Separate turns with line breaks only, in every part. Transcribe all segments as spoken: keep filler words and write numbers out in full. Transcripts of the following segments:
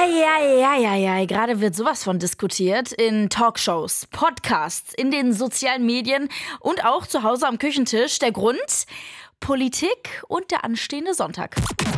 Eieieiei, gerade wird sowas von diskutiert in Talkshows, Podcasts, in den sozialen Medien und auch zu Hause am Küchentisch. Der Grund? Politik und der anstehende Sonntag.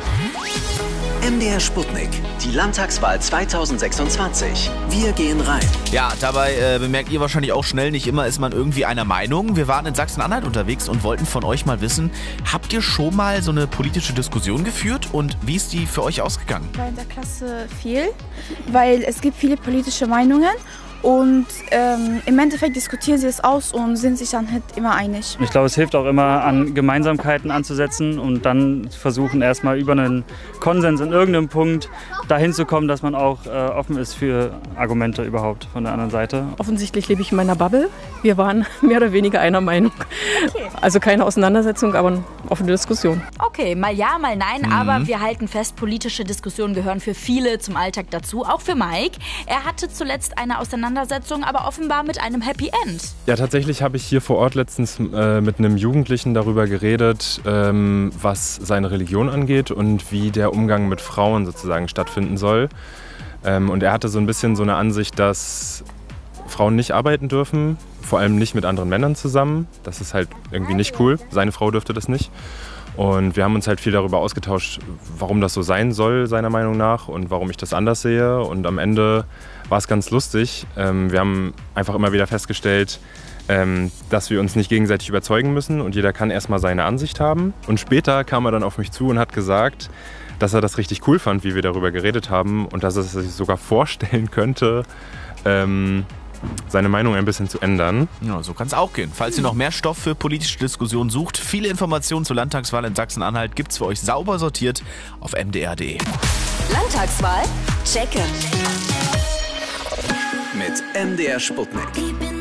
M D R Sputnik, die Landtagswahl zweitausendsechsundzwanzig. Wir gehen rein.
Ja, dabei äh, bemerkt ihr wahrscheinlich auch schnell, nicht immer ist man irgendwie einer Meinung. Wir waren in Sachsen-Anhalt unterwegs und wollten von euch mal wissen, habt ihr schon mal so eine politische Diskussion geführt und wie ist die für euch ausgegangen?
War in der Klasse viel, weil es gibt viele politische Meinungen. Und ähm, im Endeffekt diskutieren sie es aus und sind sich dann halt immer einig.
Ich glaube, es hilft auch immer, an Gemeinsamkeiten anzusetzen und dann versuchen, erstmal über einen Konsens in irgendeinem Punkt dahin zu kommen, dass man auch äh, offen ist für Argumente überhaupt von der anderen Seite.
Offensichtlich lebe ich in meiner Bubble. Wir waren mehr oder weniger einer Meinung. Okay. Also keine Auseinandersetzung, aber eine offene Diskussion.
Okay, mal ja, mal nein, mhm. aber wir halten fest, politische Diskussionen gehören für viele zum Alltag dazu, auch für Mike. Er hatte zuletzt eine Auseinandersetzung, aber offenbar mit einem Happy End.
Ja, tatsächlich habe ich hier vor Ort letztens äh, mit einem Jugendlichen darüber geredet, ähm, was seine Religion angeht und wie der Umgang mit Frauen sozusagen stattfinden soll. Ähm, und er hatte so ein bisschen so eine Ansicht, dass Frauen nicht arbeiten dürfen, vor allem nicht mit anderen Männern zusammen. Das ist halt irgendwie nicht cool. Seine Frau dürfte das nicht. Und wir haben uns halt viel darüber ausgetauscht, warum das so sein soll, seiner Meinung nach, und warum ich das anders sehe. Und am Ende war es ganz lustig. Ähm, wir haben einfach immer wieder festgestellt, ähm, dass wir uns nicht gegenseitig überzeugen müssen und jeder kann erstmal seine Ansicht haben. Und später kam er dann auf mich zu und hat gesagt, dass er das richtig cool fand, wie wir darüber geredet haben und dass er sich sogar vorstellen könnte, ähm, seine Meinung ein bisschen zu ändern.
Ja, so kann es auch gehen. Falls ihr noch mehr Stoff für politische Diskussionen sucht, viele Informationen zur Landtagswahl in Sachsen-Anhalt gibt's für euch sauber sortiert auf m d r punkt d e.
Landtagswahl checken.
Mit M D R Sputnik.